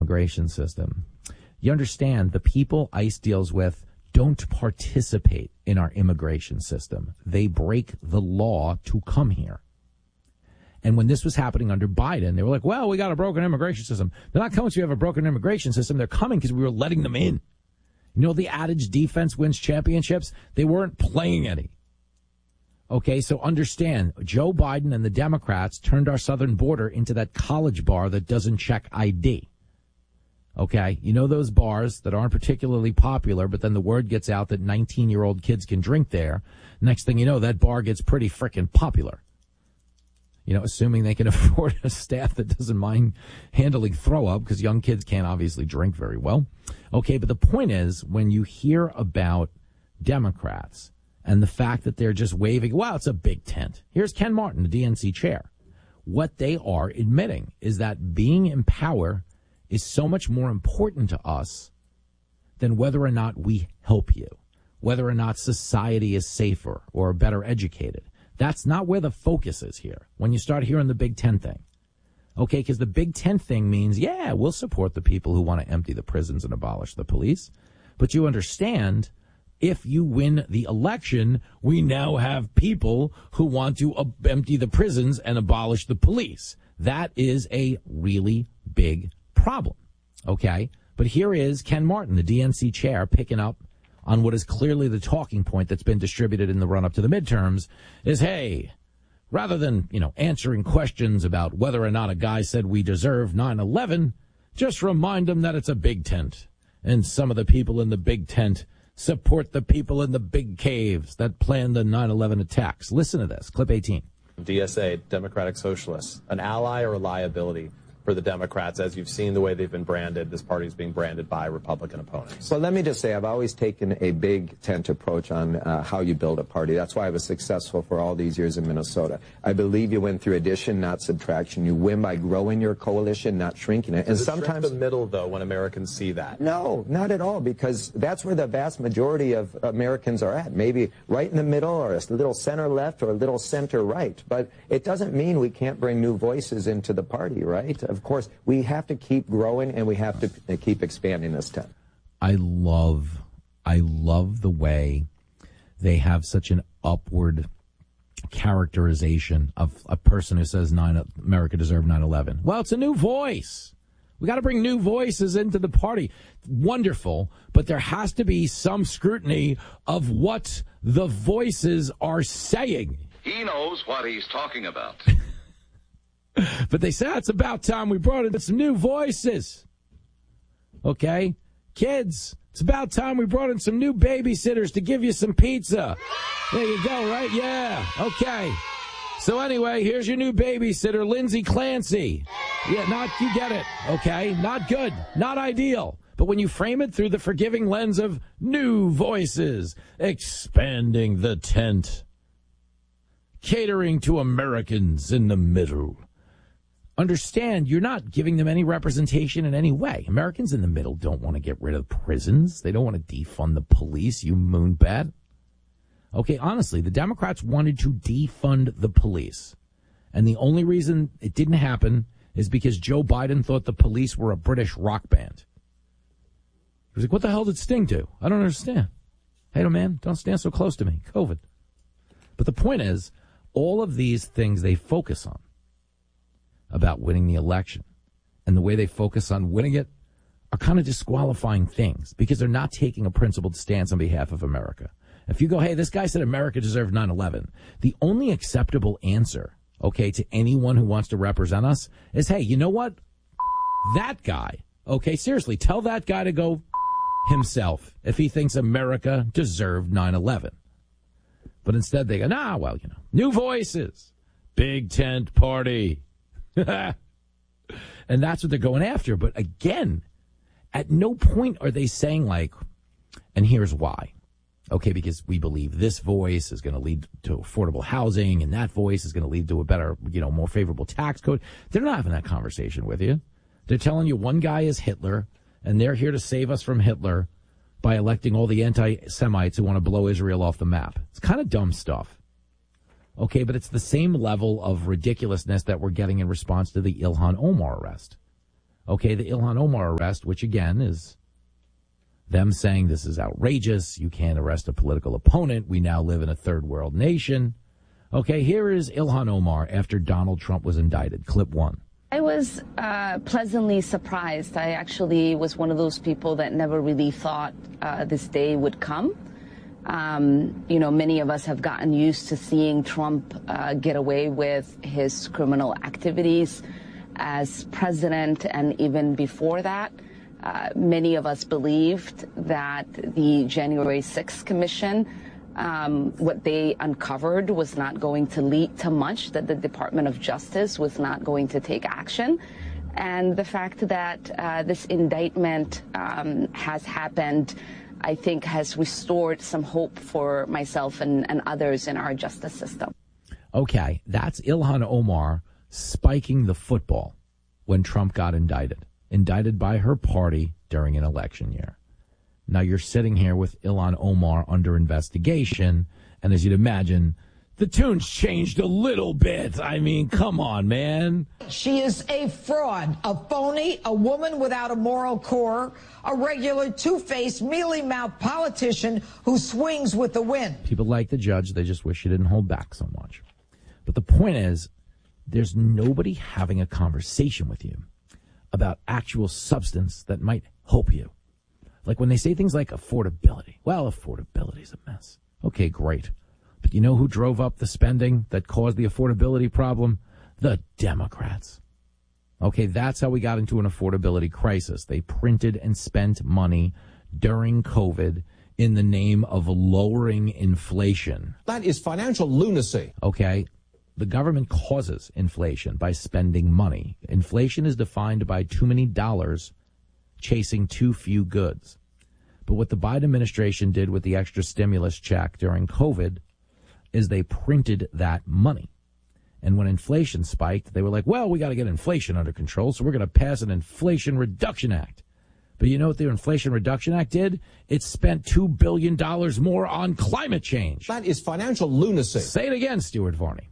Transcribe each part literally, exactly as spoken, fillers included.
immigration system. You understand, the people ICE deals with don't participate in our immigration system. They break the law to come here. And when this was happening under Biden, they were like, well, we got a broken immigration system. They're not coming because we have a broken immigration system. They're coming because we were letting them in. You know the adage, defense wins championships? They weren't playing any. Okay, so understand, Joe Biden and the Democrats turned our southern border into that college bar that doesn't check I D. Okay, you know those bars that aren't particularly popular, but then the word gets out that nineteen-year-old kids can drink there. Next thing you know, that bar gets pretty frickin' popular. You know, assuming they can afford a staff that doesn't mind handling throw-up, because young kids can't obviously drink very well. Okay, but the point is, when you hear about Democrats and the fact that they're just waving, wow, it's a big tent. Here's Ken Martin, the D N C chair. What they are admitting is that being in power is so much more important to us than whether or not we help you, whether or not society is safer or better educated. That's not where the focus is here when you start hearing the Big Ten thing. Okay, because the Big Ten thing means, yeah, we'll support the people who want to empty the prisons and abolish the police. But you understand, if you win the election, we now have people who want to uh, empty the prisons and abolish the police. That is a really big problem. Okay, but here is Ken Martin, the D N C chair, picking up on what is clearly the talking point that's been distributed in the run-up to the midterms is, hey, rather than, you know, answering questions about whether or not a guy said we deserve nine eleven, just remind them that it's a big tent. And some of the people in the big tent support the people in the big caves that planned the nine eleven attacks. Listen to this, clip eighteen. D S A, Democratic Socialists, an ally or a liability for the Democrats, as you've seen the way they've been branded? This party is being branded by Republican opponents. Well, let me just say, I've always taken a big tent approach on uh, how you build a party. That's why I was successful for all these years in Minnesota. I believe you win through addition, not subtraction. You win by growing your coalition, not shrinking it. And Does it sometimes shrink the middle, though, when Americans see that? No, not at all, because that's where the vast majority of Americans are at. Maybe right in the middle, or a little center left, or a little center right. But it doesn't mean we can't bring new voices into the party, right? Of course, we have to keep growing, and we have to keep expanding this tent. I love, I love the way they have such an upward characterization of a person who says nine, America deserved nine eleven. Well, it's a new voice. We got to bring new voices into the party. Wonderful, but there has to be some scrutiny of what the voices are saying. He knows what he's talking about. But they say, it's about time we brought in some new voices. Okay? Kids, it's about time we brought in some new babysitters to give you some pizza. There you go, right? Yeah. Okay. So anyway, here's your new babysitter, Lindsay Clancy. Yeah, not, you get it. Okay? Not good. Not ideal. But when you frame it through the forgiving lens of new voices, expanding the tent, catering to Americans in the middle, understand, you're not giving them any representation in any way. Americans in the middle don't want to get rid of prisons. They don't want to defund the police, you moonbat. Okay, honestly, the Democrats wanted to defund the police. And the only reason it didn't happen is because Joe Biden thought the police were a British rock band. He was like, what the hell did Sting do? I don't understand. Hey, no, man, don't stand so close to me. COVID. But the point is, all of these things they focus on about winning the election and the way they focus on winning it are kind of disqualifying things because they're not taking a principled stance on behalf of America. If you go, hey, this guy said America deserved nine eleven, the only acceptable answer, okay, to anyone who wants to represent us is, hey, you know what? That guy, okay, seriously, tell that guy to go himself if he thinks America deserved nine eleven. But instead they go, nah, well, you know, new voices, big tent party. And that's what they're going after. But again, at no point are they saying like, and here's why. Okay, because we believe this voice is going to lead to affordable housing and that voice is going to lead to a better, you know, more favorable tax code. They're not having that conversation with you. They're telling you one guy is Hitler and they're here to save us from Hitler by electing all the anti-Semites who want to blow Israel off the map. It's kind of dumb stuff. Okay, but it's the same level of ridiculousness that we're getting in response to the Ilhan Omar arrest. Okay, the Ilhan Omar arrest, which again is them saying this is outrageous. You can't arrest a political opponent. We now live in a third world nation. Okay, here is Ilhan Omar after Donald Trump was indicted. Clip one. I was uh, pleasantly surprised. I actually was one of those people that never really thought uh, this day would come. Um, you know, many of us have gotten used to seeing Trump uh, get away with his criminal activities as president, and even before that. Uh, many of us believed that the January sixth Commission, um, what they uncovered was not going to lead to much, that the Department of Justice was not going to take action. And the fact that uh, this indictment um, has happened, I think, has restored some hope for myself and, and others in our justice system. Okay, that's Ilhan Omar spiking the football when Trump got indicted. Indicted by her party during an election year. Now you're sitting here with Ilhan Omar under investigation, and as you'd imagine, the tune's changed a little bit. I mean, come on, man. She is a fraud, a phony, a woman without a moral core, a regular two-faced, mealy-mouthed politician who swings with the wind. People like the judge. They just wish she didn't hold back so much. But the point is, there's nobody having a conversation with you about actual substance that might help you. Like when they say things like affordability. Well, affordability is a mess. Okay, great. But you know who drove up the spending that caused the affordability problem? The Democrats. Okay, that's how we got into an affordability crisis. They printed and spent money during COVID in the name of lowering inflation. That is financial lunacy. Okay. The government causes inflation by spending money. Inflation is defined by too many dollars chasing too few goods. But what the Biden administration did with the extra stimulus check during COVID is they printed that money. And when inflation spiked, they were like, well, we got to get inflation under control, so we're going to pass an Inflation Reduction Act. But you know what the Inflation Reduction Act did? It spent two billion dollars more on climate change. That is financial lunacy. Say it again, Stuart Varney.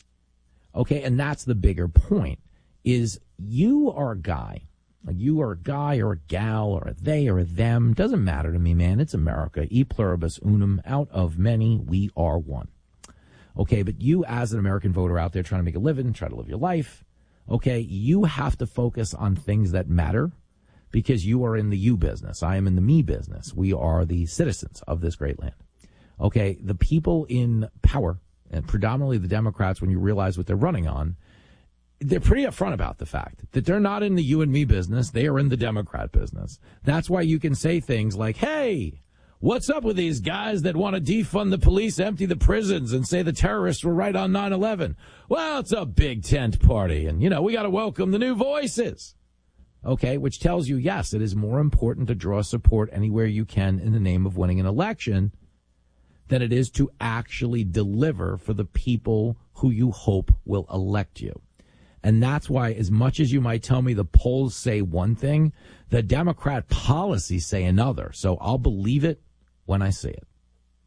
Okay, and that's the bigger point, is you are a guy, like you are a guy or a gal or a they or a them, doesn't matter to me, man. It's America, e pluribus unum, out of many, we are one. Okay, but you as an American voter out there trying to make a living, try to live your life, okay, you have to focus on things that matter because you are in the you business. I am in the me business. We are the citizens of this great land. Okay, the people in power, and predominantly the Democrats, when you realize what they're running on, they're pretty upfront about the fact that they're not in the you and me business. They are in the Democrat business. That's why you can say things like, hey, what's up with these guys that want to defund the police, empty the prisons, and say the terrorists were right on nine eleven? Well, it's a big tent party, and, you know, we got to welcome the new voices. Okay, which tells you, yes, it is more important to draw support anywhere you can in the name of winning an election than it is to actually deliver for the people who you hope will elect you. And that's why, as much as you might tell me the polls say one thing, the Democrat policies say another. So I'll believe it when I see it.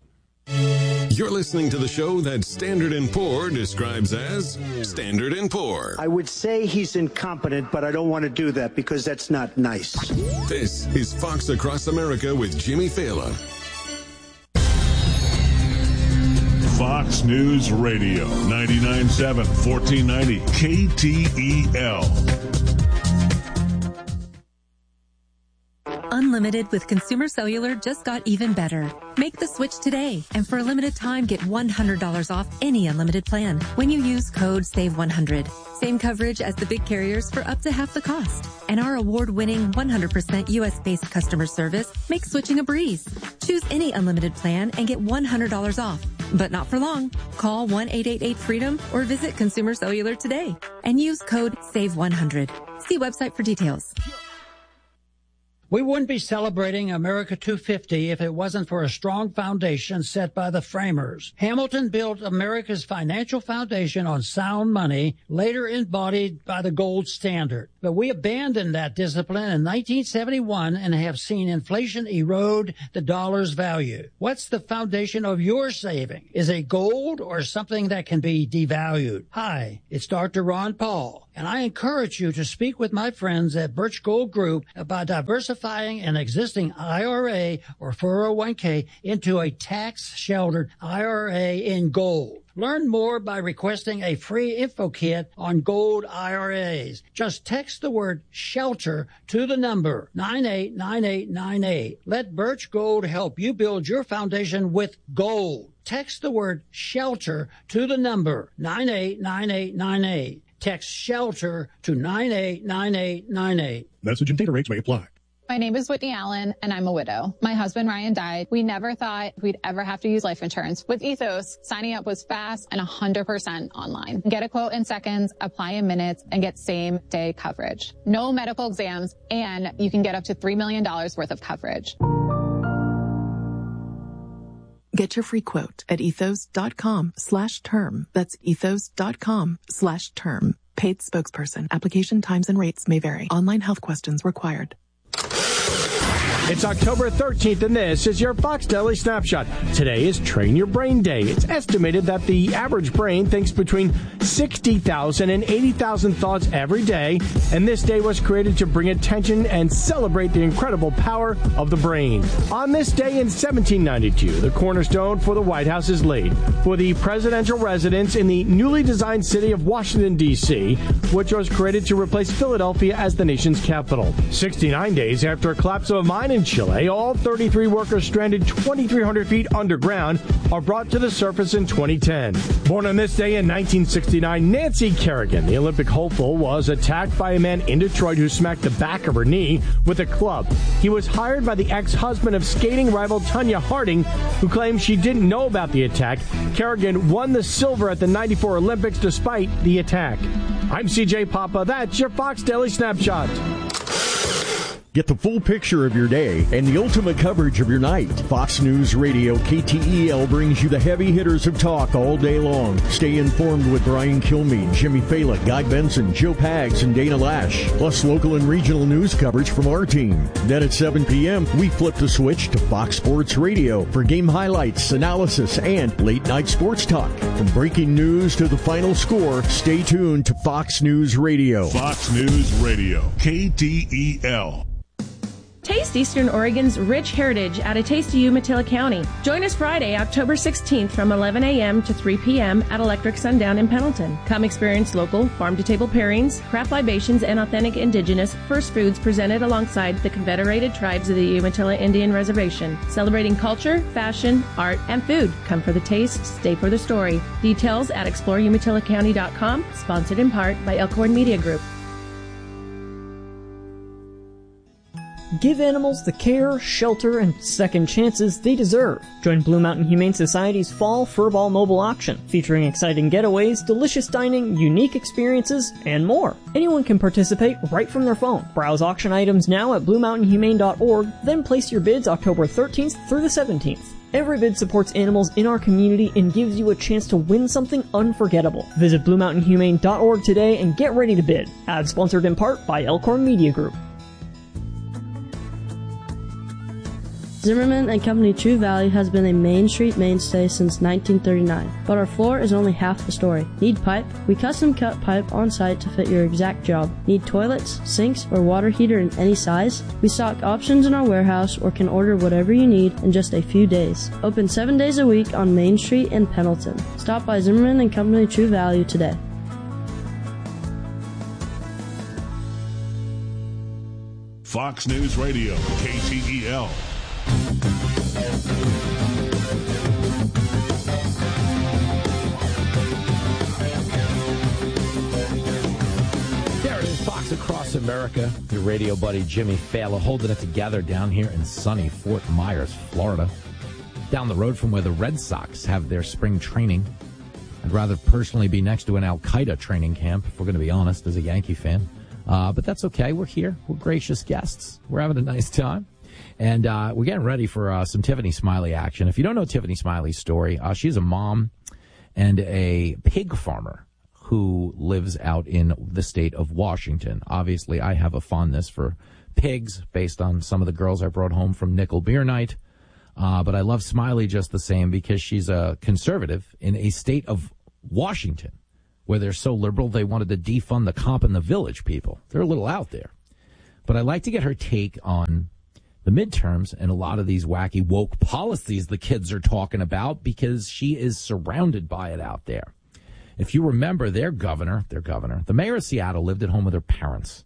You're listening to the show that Standard and Poor describes as Standard and Poor. I would say he's incompetent, but I don't want to do that because that's not nice. This is Fox Across America with Jimmy Fallon. Fox News Radio, ninety-nine point seven, fourteen ninety K T E L. Unlimited with Consumer Cellular just got even better. Make the switch today, and for a limited time, get one hundred dollars off any unlimited plan when you use code save one hundred. Same coverage as the big carriers for up to half the cost. And our award-winning one hundred percent U S-based customer service makes switching a breeze. Choose any unlimited plan and get one hundred dollars off. But not for long. Call one eight eight eight freedom or visit Consumer Cellular today and use code save one hundred. See website for details. We wouldn't be celebrating America two fifty if it wasn't for a strong foundation set by the framers. Hamilton built America's financial foundation on sound money, later embodied by the gold standard. But we abandoned that discipline in nineteen seventy-one and have seen inflation erode the dollar's value. What's the foundation of your saving? Is it gold or something that can be devalued? Hi, it's Doctor Ron Paul, and I encourage you to speak with my friends at Birch Gold Group about diversifying an existing I R A or four oh one k into a tax-sheltered I R A in gold. Learn more by requesting a free info kit on gold I R As. Just text the word SHELTER to the number nine eight nine eight nine eight. Let Birch Gold help you build your foundation with gold. Text the word SHELTER to the number nine eight nine eight nine eight. Text SHELTER to nine eight nine eight nine eight. Message and data rates may apply. My name is Whitney Allen, and I'm a widow. My husband, Ryan, died. We never thought we'd ever have to use life insurance. With Ethos, signing up was fast and one hundred percent online. Get a quote in seconds, apply in minutes, and get same-day coverage. No medical exams, and you can get up to three million dollars worth of coverage. Get your free quote at ethos.com slash term. That's ethos.com slash term. Paid spokesperson. Application times and rates may vary. Online health questions required. It's October thirteenth, and this is your Fox Daily Snapshot. Today is Train Your Brain Day. It's estimated that the average brain thinks between sixty thousand and eighty thousand thoughts every day, and this day was created to bring attention and celebrate the incredible power of the brain. On this day in seventeen ninety-two, the cornerstone for the White House is laid for the presidential residence in the newly designed city of Washington, D C, which was created to replace Philadelphia as the nation's capital. sixty-nine days after a collapse of a mine in Chile, all thirty-three workers stranded twenty-three hundred feet underground are brought to the surface in twenty ten. Born on this day in nineteen sixty-nine, Nancy Kerrigan, the Olympic hopeful, was attacked by a man in Detroit who smacked the back of her knee with a club. He was hired by the ex-husband of skating rival Tonya Harding, who claimed she didn't know about the attack. Kerrigan won the silver at the ninety-four Olympics despite the attack. I'm C J Papa. That's your Fox Daily Snapshot. Get the full picture of your day and the ultimate coverage of your night. Fox News Radio K T E L brings you the heavy hitters of talk all day long. Stay informed with Brian Kilmeade, Jimmy Fallon, Guy Benson, Joe Pags, and Dana Lash. Plus local and regional news coverage from our team. Then at seven p.m., we flip the switch to Fox Sports Radio for game highlights, analysis, and late-night sports talk. From breaking news to the final score, stay tuned to Fox News Radio. Fox News Radio, K T E L. Taste Eastern Oregon's rich heritage at A Taste of Umatilla County. Join us Friday, October sixteenth from eleven a.m. to three p.m. at Electric Sundown in Pendleton. Come experience local farm-to-table pairings, craft libations, and authentic indigenous first foods presented alongside the Confederated Tribes of the Umatilla Indian Reservation. Celebrating culture, fashion, art, and food. Come for the taste, stay for the story. Details at explore umatilla county dot com, sponsored in part by Elkhorn Media Group. Give animals the care, shelter, and second chances they deserve. Join Blue Mountain Humane Society's Fall Furball Mobile Auction, featuring exciting getaways, delicious dining, unique experiences, and more. Anyone can participate right from their phone. Browse auction items now at blue mountain humane dot org, then place your bids October thirteenth through the seventeenth. Every bid supports animals in our community and gives you a chance to win something unforgettable. Visit blue mountain humane dot org today and get ready to bid. Ad sponsored in part by Elkhorn Media Group. Zimmerman and Company True Value has been a Main Street mainstay since nineteen thirty-nine, but our floor is only half the story. Need pipe? We custom cut pipe on site to fit your exact job. Need toilets, sinks, or water heater in any size? We stock options in our warehouse or can order whatever you need in just a few days. Open seven days a week on Main Street in Pendleton. Stop by Zimmerman and Company True Value today. Fox News Radio, K T E L. There it is, Fox Across America. Your radio buddy Jimmy Fallon holding it together down here in sunny Fort Myers, Florida. Down the road from where the Red Sox have their spring training. I'd rather personally be next to an Al-Qaeda training camp, if we're going to be honest, as a Yankee fan. Uh, but that's okay. We're here. We're gracious guests. We're having a nice time. And uh, we're getting ready for uh, some Tiffany Smiley action. If you don't know Tiffany Smiley's story, uh, she's a mom and a pig farmer who lives out in the state of Washington. Obviously, I have a fondness for pigs based on some of the girls I brought home from Nickel Beer Night. Uh, but I love Smiley just the same because she's a conservative in a state of Washington where they're so liberal they wanted to defund the Comp in the Village people. They're a little out there. But I like to get her take on the midterms and a lot of these wacky woke policies the kids are talking about because she is surrounded by it out there. If you remember, their governor, their governor, the mayor of Seattle lived at home with her parents.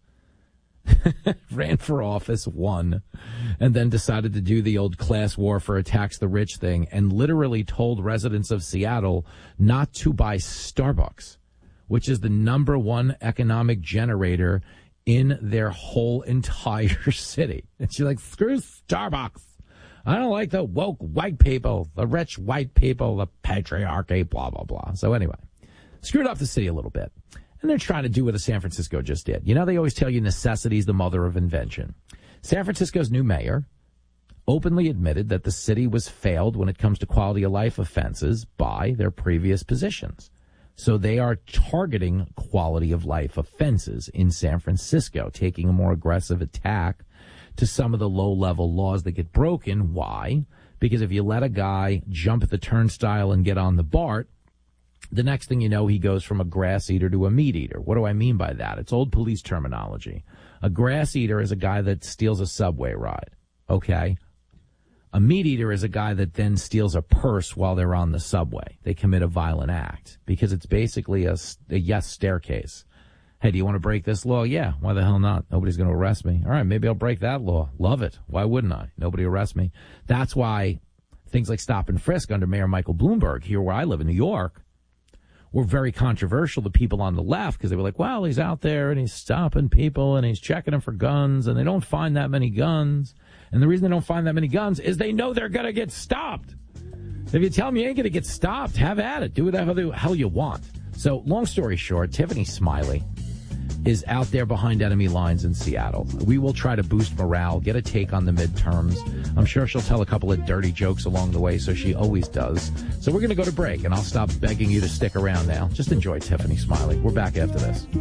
Ran for office, won, and then decided to do the old class warfare, tax the rich thing, and literally told residents of Seattle not to buy Starbucks, which is the number one economic generator in their whole entire city. And she's like, screw Starbucks. I don't like the woke white people, the rich white people, the patriarchy, blah, blah, blah. So anyway, screwed up the city a little bit. And they're trying to do what San Francisco just did. You know, they always tell you necessity is the mother of invention. San Francisco's new mayor openly admitted that the city was failed when it comes to quality of life offenses by their previous positions. So they are targeting quality of life offenses in San Francisco, taking a more aggressive attack to some of the low-level laws that get broken. Why? Because if you let a guy jump the turnstile and get on the BART, the next thing you know, he goes from a grass eater to a meat eater. What do I mean by that? It's old police terminology. A grass eater is a guy that steals a subway ride, okay? A meat eater is a guy that then steals a purse while they're on the subway. They commit a violent act because it's basically a, a yes staircase. Hey, do you want to break this law? Yeah, why the hell not? Nobody's going to arrest me. All right, maybe I'll break that law. Love it. Why wouldn't I? Nobody arrest me. That's why things like stop and frisk under Mayor Michael Bloomberg here where I live in New York were very controversial to people on the left because they were like, well, he's out there and he's stopping people and he's checking them for guns and they don't find that many guns. And the reason they don't find that many guns is they know they're going to get stopped. If you tell them you ain't going to get stopped, have at it. Do whatever the hell you want. So long story short, Tiffany Smiley is out there behind enemy lines in Seattle. We will try to boost morale, get a take on the midterms. I'm sure she'll tell a couple of dirty jokes along the way, so she always does. So we're going to go to break, and I'll stop begging you to stick around now. Just enjoy Tiffany Smiley. We're back after this.